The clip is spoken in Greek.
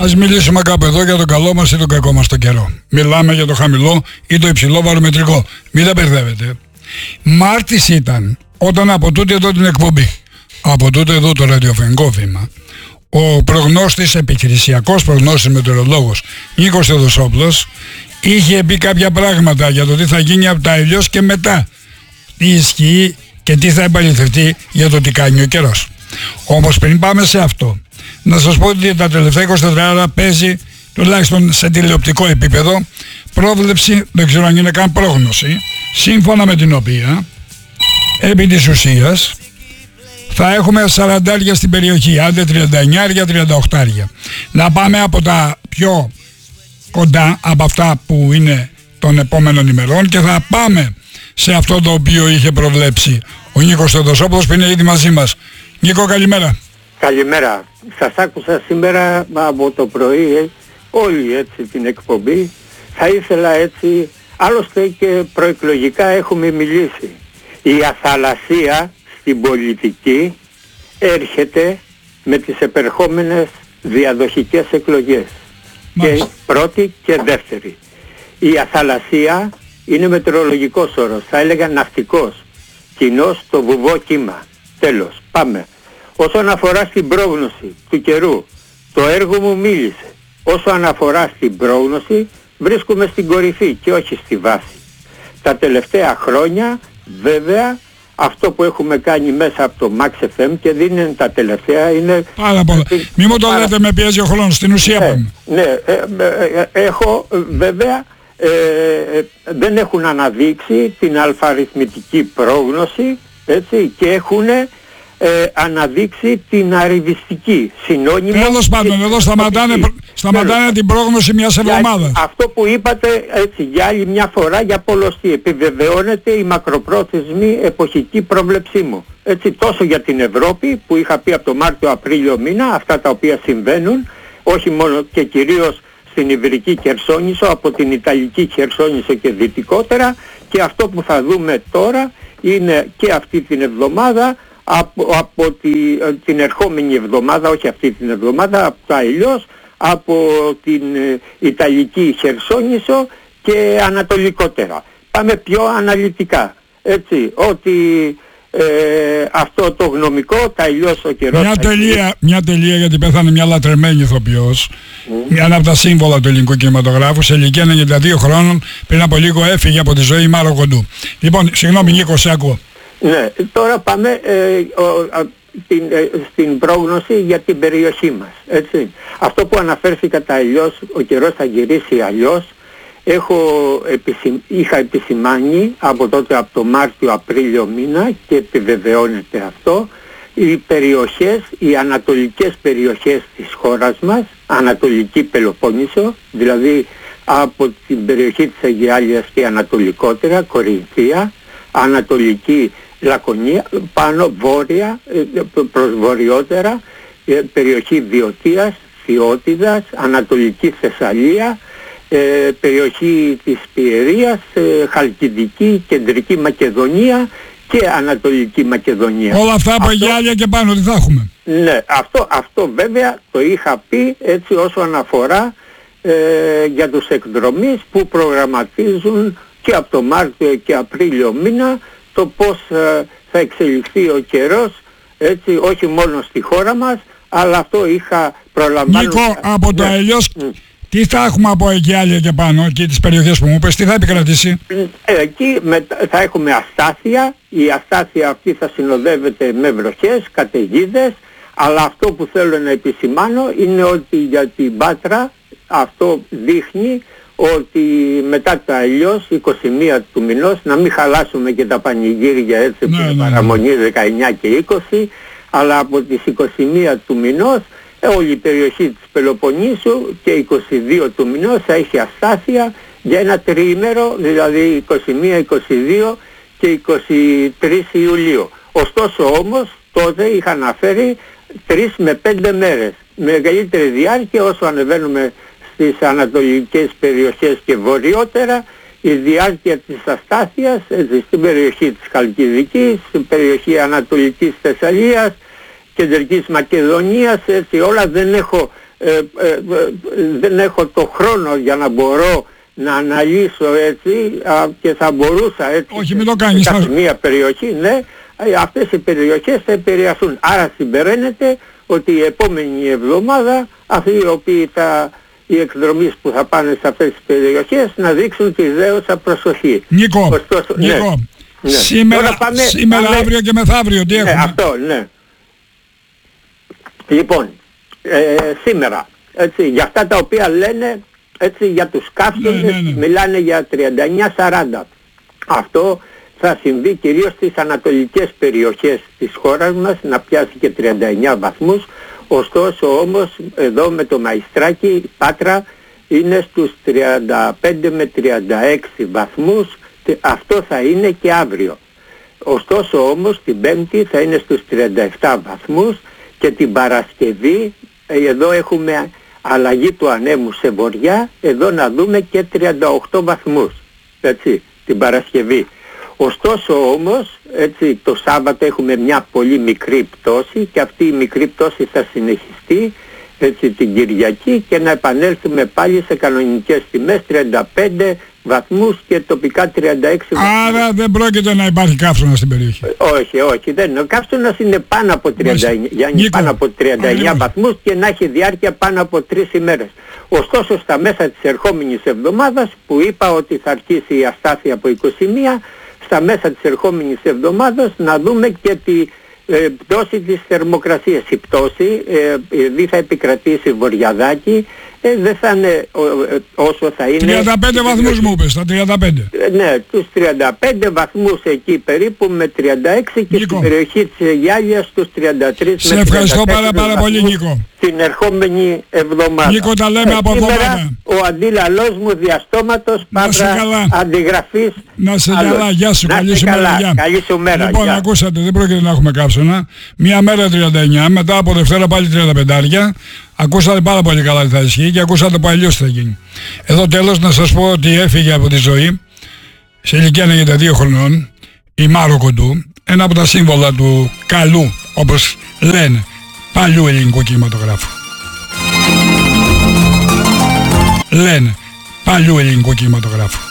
Ας μιλήσουμε κάπου εδώ για τον καλό μας ή τον κακό μας τον καιρό. Μιλάμε για το χαμηλό ή το υψηλό βαρομετρικό. Μην τα μπερδεύετε. Μάρτης ήταν όταν από τούτη εδώ την εκπομπή, από τούτη εδώ το ραδιοφωνικό βήμα, ο προγνώστης, επιχειρησιακός προγνώστης μετεωρολόγος Νίκος Θεοδοσόπουλος είχε πει κάποια πράγματα για το τι θα γίνει από τα Ηλιός και μετά. Τι ισχύει και τι θα επαληθευτεί για το τι κάνει ο καιρός. Όμως πριν πάμε σε αυτό, να σας πω ότι τα τελευταία 24 ώρα παίζει, τουλάχιστον σε τηλεοπτικό επίπεδο, πρόβλεψη, δεν ξέρω αν είναι καν πρόγνωση, σύμφωνα με την οποία, επί της ουσίας, θα έχουμε 40 στην περιοχή, άντε 39-38. Να πάμε από τα πιο κοντά, από αυτά που είναι των επόμενων ημερών, και θα πάμε σε αυτό το οποίο είχε προβλέψει ο Νίκος Θεοδοσόπουλος που είναι ήδη μαζί μας. Νίκο, καλημέρα. Καλημέρα. Σας άκουσα σήμερα από το πρωί όλη έτσι την εκπομπή. Θα ήθελα έτσι, άλλωστε και προεκλογικά έχουμε μιλήσει. Η αθαλασσία στην πολιτική έρχεται με τις επερχόμενες διαδοχικές εκλογές. Και πρώτη και δεύτερη. Η αθαλασσία είναι μετεωρολογικός όρος, θα έλεγα ναυτικός. Κοινός το βουβό κύμα. Τέλος, πάμε. Όσον αφορά στην πρόγνωση του καιρού, το έργο μου μίλησε. Όσον αφορά στην πρόγνωση, βρίσκομαι στην κορυφή και όχι στη βάση. Τα τελευταία χρόνια, βέβαια, αυτό που έχουμε κάνει μέσα από το Max FM, και δεν είναι τα τελευταία, είναι... Πάρα πολλά. Μη μου το λέτε, με πιέζει ο χρόνος, στην ουσία πάμε. Ναι, έχω βέβαια... δεν έχουν αναδείξει την αλφαριθμητική πρόγνωση, έτσι, και έχουν αναδείξει την αριβιστική συνώνυμο. Τέλος πάντων, εδώ σταματάνε την πρόγνωση μιας εβδομάδας. Αυτό που είπατε, έτσι, για άλλη μια φορά, για πολλωστή, επιβεβαιώνεται η μακροπρόθεσμη εποχική πρόβλεψή μου. Έτσι, τόσο για την Ευρώπη που είχα πει από το Μάρτιο-Απρίλιο μήνα, αυτά τα οποία συμβαίνουν, όχι μόνο και κυρίως στην Ιβρική Χερσόνησο, από την Ιταλική Χερσόνησο και δυτικότερα, και αυτό που θα δούμε τώρα είναι και αυτή την εβδομάδα, από την ερχόμενη εβδομάδα, όχι αυτή την εβδομάδα, από τα Ηλιός, από την Ιταλική Χερσόνησο και ανατολικότερα. Πάμε πιο αναλυτικά, έτσι, ότι αυτό το γνωμικό, τα Ηλιός ο καιρός... Μια τελεία, γιατί πέθανε μια λατρεμένη ηθοποιός, μια από τα σύμβολα του ελληνικού κινηματογράφου, σε ηλικία 92 χρόνων, πριν από λίγο έφυγε από τη ζωή Μάρο Κοντού. Λοιπόν, συγγνώμη Νίκο, σε ακούω. Ναι, τώρα πάμε στην πρόγνωση για την περιοχή μας, έτσι. Αυτό που αναφέρθηκα, τα Ηλιός, ο καιρός θα γυρίσει αλλιώς. Είχα επισημάνει από τότε, από το Μάρτιο-Απρίλιο μήνα, και επιβεβαιώνεται αυτό. Οι περιοχές, οι ανατολικές περιοχές της χώρας μας, Ανατολική Πελοπόννησο, δηλαδή από την περιοχή της Αιγιάλειας και ανατολικότερα, Κορινθία, Ανατολική Λακωνία, πάνω βόρεια, προς βορειότερα, περιοχή Βιωτίας, Φιώτιδας, Ανατολική Θεσσαλία, περιοχή της Πιερίας, Χαλκιδική, Κεντρική Μακεδονία και Ανατολική Μακεδονία. Όλα αυτά από Αιγιάλεια και πάνω, τι θα έχουμε? Ναι, αυτό βέβαια το είχα πει, έτσι, όσον αφορά για τους εκδρομείς που προγραμματίζουν και από το Μάρτιο και Απρίλιο μήνα το πώς θα εξελιχθεί ο καιρός, έτσι, όχι μόνο στη χώρα μας, αλλά αυτό είχα προλαμβάνει. Νίκο, από το Ηλιός, τι θα έχουμε από Αιγιάλεια και πάνω, και τις περιοχές που μου είπες, τι θα επικρατήσει? Εκεί θα έχουμε αστάθεια. Η αστάθεια αυτή θα συνοδεύεται με βροχές, καταιγίδες, αλλά αυτό που θέλω να επισημάνω είναι ότι για την Πάτρα αυτό δείχνει ότι μετά τα Ηλιός, 21 του μηνός, να μην χαλάσουμε και τα πανηγύρια, έτσι, που είναι παραμονή 19 και 20, αλλά από τις 21 του μηνός όλη η περιοχή της Πελοποννήσου και 22 του μηνός θα έχει αστάθεια για ένα τριήμερο, δηλαδή 21, 22 και 23 Ιουλίου. Ωστόσο όμως τότε είχα αναφέρει 3 με 5 μέρες, μεγαλύτερη διάρκεια. Όσο ανεβαίνουμε στις ανατολικές περιοχές και βορειότερα, η διάρκεια της αστάθειας, έτσι, στην περιοχή της Χαλκιδικής, στην περιοχή Ανατολικής Θεσσαλίας, Κεντρικής Μακεδονίας, έτσι, όλα δεν έχω δεν έχω το χρόνο για να μπορώ να αναλύσω έτσι, και θα μπορούσα έτσι. Όχι, μην το κάνεις. Σε μία περιοχή, ναι, αυτές οι περιοχές θα επηρεαστούν. Άρα συμπεραίνεται ότι η επόμενη εβδομάδα αυτοί οι οποίοι οι εκδρομείς που θα πάνε σε αυτές τις περιοχές να δείξουν τη δέωσα προσοχή. Νίκο, ωστόσο, Νίκο, ναι. σήμερα, πάμε, αύριο και μεθαύριο τι έχουμε? Αυτό, ναι. Λοιπόν, σήμερα, έτσι, για αυτά τα οποία λένε, έτσι, για τους καύσονες, μιλάνε για 39-40. Αυτό θα συμβεί κυρίως στις ανατολικές περιοχές της χώρας μας, να πιάσει και 39 βαθμούς. Ωστόσο όμως εδώ με το Μαϊστράκι, Πάτρα, είναι στους 35 με 36 βαθμούς. Αυτό θα είναι και αύριο. Ωστόσο όμως την Πέμπτη θα είναι στους 37 βαθμούς και την Παρασκευή εδώ έχουμε αλλαγή του ανέμου σε βορειά, εδώ να δούμε και 38 βαθμούς, έτσι, την Παρασκευή. Ωστόσο όμως, έτσι, το Σάββατο έχουμε μια πολύ μικρή πτώση και αυτή η μικρή πτώση θα συνεχιστεί, έτσι, την Κυριακή και να επανέλθουμε πάλι σε κανονικές τιμές 35 βαθμούς και τοπικά 36 βαθμούς. Άρα δεν πρόκειται να υπάρχει καύσωνα στην περιοχή. Όχι, δεν είναι. Ο καύσωνας είναι πάνω από 39, πάνω από 39 βαθμούς και να έχει διάρκεια πάνω από 3 ημέρες. Ωστόσο στα μέσα της ερχόμενης εβδομάδας που είπα ότι θα αρχίσει η αστάθεια από 21, στα μέσα της ερχόμενης εβδομάδας να δούμε και τη πτώση της θερμοκρασίας. Η πτώση επειδή θα επικρατήσει βορειαδάκι, δεν θα είναι όσο θα είναι... 35 βαθμούς μου είπες, τα 35. Ναι, τους 35 βαθμούς εκεί περίπου με 36 και Νίκο, στην περιοχή της Αιγιάλιας στους 33. Σε ευχαριστώ πάρα πολύ, Νίκο. Την ερχόμενη εβδομάδα. Νίκο, τα λέμε από εβδομάδα. Ο αντίλαλός μου διαστόματος Πάτρα αντιγραφής. Να σε καλά, γεια σου, καλή σου μέρα. Καλή σου μέρα. Λοιπόν, ακούσατε, δεν πρόκειται να έχουμε καύσωνα. Μία μέρα 39, μετά από Δευτέρα πάλι 35. Ακούσατε πάρα πολύ καλά τι θα ισχύει και ακούσατε που αλλιώς θα γίνει. Εδώ τέλος να σας πω ότι έφυγε από τη ζωή σε ηλικία 92 χρονών η Μάρο Κοντού, ένα από τα σύμβολα του καλού, όπως λένε, παλιού ελληνικού κινηματογράφου. Λένε παλιού ελληνικού κινηματογράφου.